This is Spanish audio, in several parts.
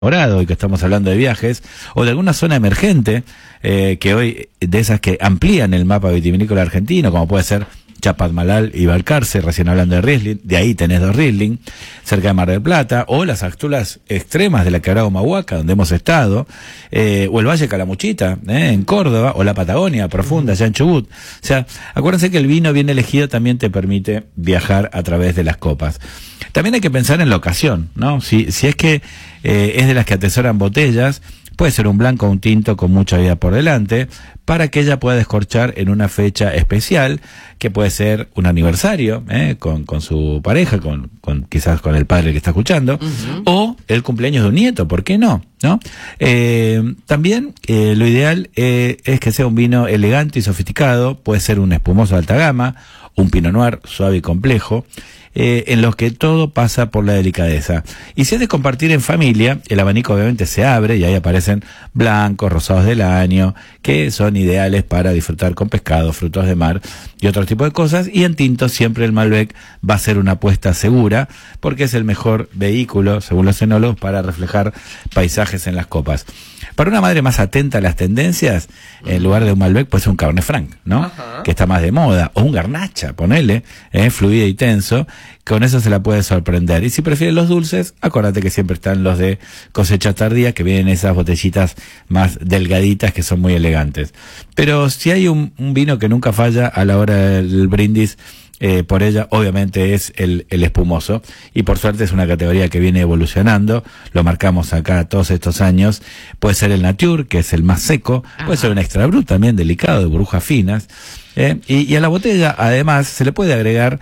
hoy que estamos hablando de viajes, o de alguna zona emergente, que hoy, de esas que amplían el mapa vitivinícola argentino, como puede ser Chapadmalal y Balcarce, recién hablando de Riesling, de ahí tenés dos Riesling, cerca de Mar del Plata, o las alturas extremas de la Quebrada Humahuaca, donde hemos estado, o el Valle Calamuchita, en Córdoba, o la Patagonia profunda, allá en Chubut. O sea, acuérdense que el vino bien elegido también te permite viajar a través de las copas. También hay que pensar en la ocasión, ¿no? Si es que es de las que atesoran botellas, puede ser un blanco o un tinto con mucha vida por delante, para que ella pueda descorchar en una fecha especial, que puede ser un aniversario, con su pareja, quizás con el padre que está escuchando, o el cumpleaños de un nieto, ¿por qué no? ¿No? También lo ideal es que sea un vino elegante y sofisticado, puede ser un espumoso de alta gama, un Pinot Noir suave y complejo, en los que todo pasa por la delicadeza. Y si es de compartir en familia, el abanico obviamente se abre y ahí aparecen blancos, rosados del año, que son ideales para disfrutar con pescado, frutos de mar y otro tipo de cosas. Y en tinto siempre el Malbec va a ser una apuesta segura, porque es el mejor vehículo, según los enólogos, para reflejar paisajes en las copas. Para una madre más atenta a las tendencias, en lugar de un Malbec puede ser un Cabernet Franc, ¿no? Ajá. Que está más de moda, o un Garnacha, ponele, fluido y tenso, con eso se la puede sorprender. Y si prefieres los dulces, acuérdate que siempre están los de cosecha tardía, que vienen esas botellitas más delgaditas que son muy elegantes. Pero si hay un vino que nunca falla a la hora del brindis, por ella, obviamente es el espumoso, y por suerte es una categoría que viene evolucionando, lo marcamos acá todos estos años. Puede ser el Nature, que es el más seco, puede ser un Extra Brut también delicado, de burbujas finas, y a la botella además se le puede agregar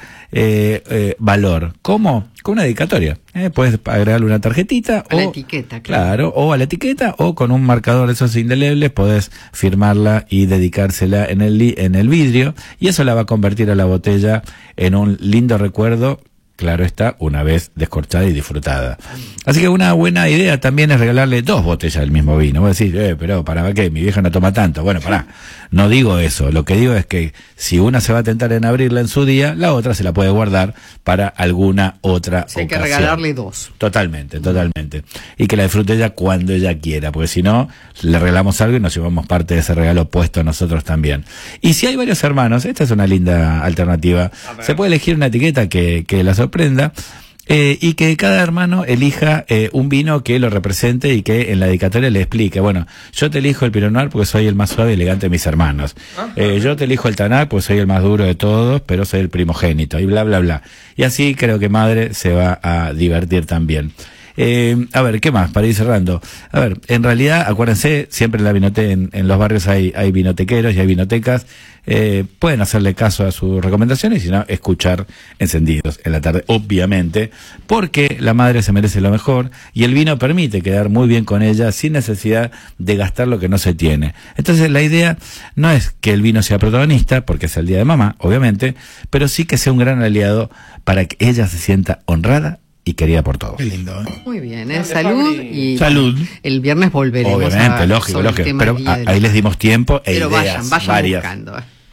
valor. ¿Cómo? Con una dedicatoria. Puedes agregarle una tarjetita a la etiqueta, claro, o a la etiqueta, o con un marcador de esos indelebles podés firmarla y dedicársela en el vidrio, y eso la va a convertir a la botella en un lindo recuerdo, claro está, una vez descorchada y disfrutada. Así que una buena idea también es regalarle 2 botellas del mismo vino. Vos decís, pero ¿para qué? Mi vieja no toma tanto. Bueno, no digo eso. Lo que digo es que si una se va a tentar en abrirla en su día, la otra se la puede guardar para alguna otra ocasión. Hay que regalarle 2. Totalmente. Y que la disfrute ella cuando ella quiera, porque si no, le regalamos algo y nos llevamos parte de ese regalo puesto nosotros también. Y si hay varios hermanos, esta es una linda alternativa. Se puede elegir una etiqueta que la sorprenda, y que cada hermano elija un vino que lo represente y que en la dedicatoria le explique, bueno, yo te elijo el Pinot Noir porque soy el más suave y elegante de mis hermanos, yo te elijo el Tannat porque soy el más duro de todos, pero soy el primogénito, y bla bla bla. Y así creo que madre se va a divertir también. A ver, ¿qué más? Para ir cerrando. A ver, en realidad, acuérdense, siempre en los barrios hay vinotequeros y hay vinotecas. Pueden hacerle caso a sus recomendaciones y si no, escuchar Encendidos en la tarde, obviamente, porque la madre se merece lo mejor y el vino permite quedar muy bien con ella sin necesidad de gastar lo que no se tiene. Entonces, la idea no es que el vino sea protagonista, porque es el día de mamá, obviamente, pero sí que sea un gran aliado para que ella se sienta honrada y querida por todos. Qué lindo, Muy bien, salud y salud. El viernes volveremos. Obviamente, lógico. Pero ahí les dimos tiempo e pero ideas vayan varias. Buscando.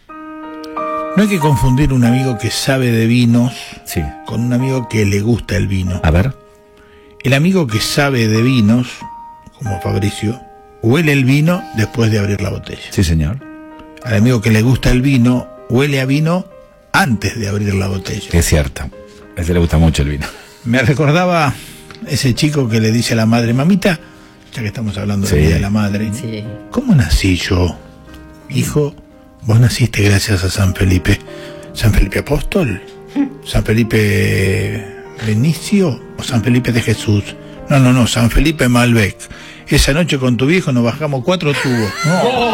No hay que confundir un amigo que sabe de vinos con un amigo que le gusta el vino. A ver. El amigo que sabe de vinos, como Fabricio, huele el vino después de abrir la botella. Sí, señor. Al amigo que le gusta el vino, huele a vino antes de abrir la botella. Es cierto. A ese le gusta mucho el vino. Me recordaba ese chico que le dice a la madre, mamita, ya que estamos hablando del Día de la Madre, ¿cómo nací yo? Hijo, vos naciste gracias a San Felipe. ¿San Felipe Apóstol? ¿San Felipe Benicio o San Felipe de Jesús? No, San Felipe Malbec. Esa noche con tu viejo nos bajamos 4 tubos. No.